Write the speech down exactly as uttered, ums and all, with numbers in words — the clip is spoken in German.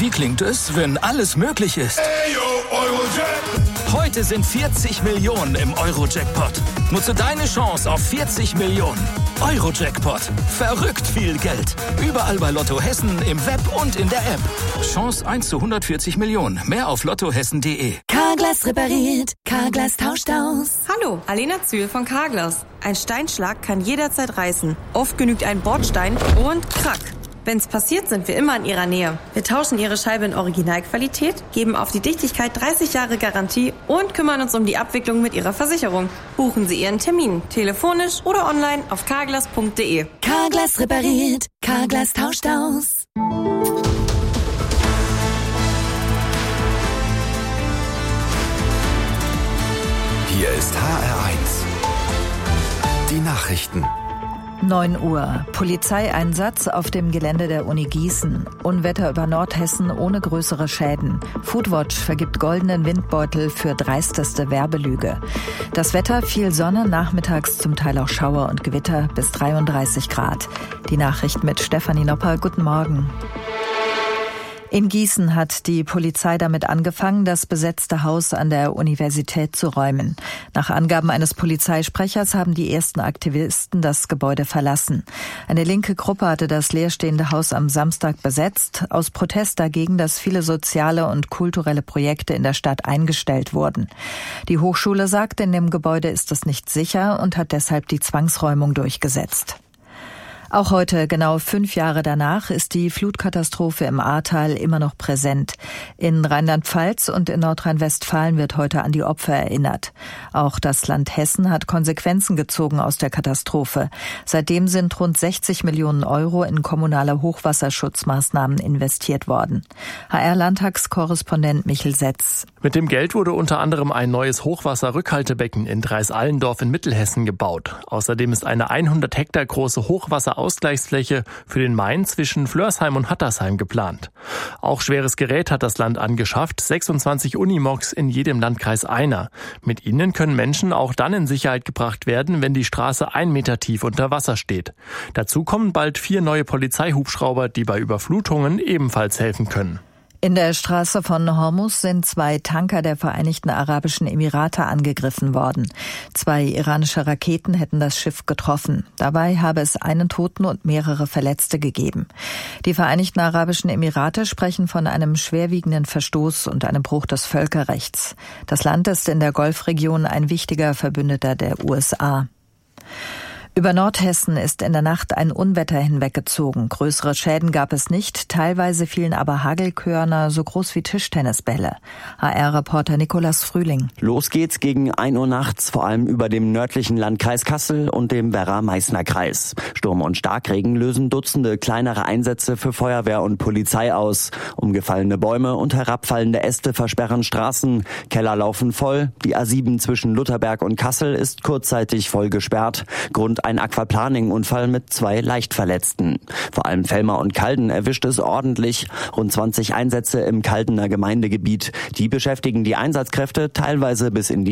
Wie klingt es, wenn alles möglich ist? Heute sind vierzig Millionen im Euro-Jackpot. Nutze deine Chance auf vierzig Millionen. Euro-Jackpot. Verrückt viel Geld. Überall bei Lotto Hessen, im Web und in der App. Chance eins zu hundertvierzig Millionen. Mehr auf lottohessen punkt de. Carglass repariert. Carglass tauscht aus. Hallo, Alena Zühl von Carglass. Ein Steinschlag kann jederzeit reißen. Oft genügt ein Bordstein und krack. Wenn's passiert, sind wir immer in Ihrer Nähe. Wir tauschen Ihre Scheibe in Originalqualität, geben auf die Dichtigkeit dreißig Jahre Garantie und kümmern uns um die Abwicklung mit Ihrer Versicherung. Buchen Sie Ihren Termin, telefonisch oder online auf carglass punkt de. Carglass repariert. Carglass tauscht aus. Hier ist H R eins. Die Nachrichten. neun Uhr. Polizeieinsatz auf dem Gelände der Uni Gießen. Unwetter über Nordhessen ohne größere Schäden. Foodwatch vergibt goldenen Windbeutel für dreisteste Werbelüge. Das Wetter, viel Sonne, nachmittags zum Teil auch Schauer und Gewitter bis dreiunddreißig Grad. Die Nachricht mit Stefanie Nopper. Guten Morgen. In Gießen hat die Polizei damit angefangen, das besetzte Haus an der Universität zu räumen. Nach Angaben eines Polizeisprechers haben die ersten Aktivisten das Gebäude verlassen. Eine linke Gruppe hatte das leerstehende Haus am Samstag besetzt, aus Protest dagegen, dass viele soziale und kulturelle Projekte in der Stadt eingestellt wurden. Die Hochschule sagt, in dem Gebäude ist es nicht sicher und hat deshalb die Zwangsräumung durchgesetzt. Auch heute, genau fünf Jahre danach, ist die Flutkatastrophe im Ahrtal immer noch präsent. In Rheinland-Pfalz und in Nordrhein-Westfalen wird heute an die Opfer erinnert. Auch das Land Hessen hat Konsequenzen gezogen aus der Katastrophe. Seitdem sind rund sechzig Millionen Euro in kommunale Hochwasserschutzmaßnahmen investiert worden. H R-Landtagskorrespondent Michel Setz. Mit dem Geld wurde unter anderem ein neues Hochwasserrückhaltebecken in Dreis-Allendorf in Mittelhessen gebaut. Außerdem ist eine hundert Hektar große Hochwasserausgleichsfläche für den Main zwischen Flörsheim und Hattersheim geplant. Auch schweres Gerät hat das Land angeschafft, sechsundzwanzig Unimogs in jedem Landkreis einer. Mit ihnen können Menschen auch dann in Sicherheit gebracht werden, wenn die Straße ein Meter tief unter Wasser steht. Dazu kommen bald vier neue Polizeihubschrauber, die bei Überflutungen ebenfalls helfen können. In der Straße von Hormuz sind zwei Tanker der Vereinigten Arabischen Emirate angegriffen worden. Zwei iranische Raketen hätten das Schiff getroffen. Dabei habe es einen Toten und mehrere Verletzte gegeben. Die Vereinigten Arabischen Emirate sprechen von einem schwerwiegenden Verstoß und einem Bruch des Völkerrechts. Das Land ist in der Golfregion ein wichtiger Verbündeter der U S A. Über Nordhessen ist in der Nacht ein Unwetter hinweggezogen. Größere Schäden gab es nicht, teilweise fielen aber Hagelkörner so groß wie Tischtennisbälle. H R-Reporter Nikolas Frühling. Los geht's gegen ein Uhr nachts, vor allem über dem nördlichen Landkreis Kassel und dem Werra-Meißner-Kreis. Sturm und Starkregen lösen Dutzende kleinere Einsätze für Feuerwehr und Polizei aus. Umgefallene Bäume und herabfallende Äste versperren Straßen. Keller laufen voll. Die A sieben zwischen Lutherberg und Kassel ist kurzzeitig voll gesperrt. Grund ein Aquaplaning-Unfall mit zwei Leichtverletzten. Vor allem Velmer und Calden erwischt es ordentlich. Rund zwanzig Einsätze im Caldener Gemeindegebiet. Die beschäftigen die Einsatzkräfte teilweise bis in die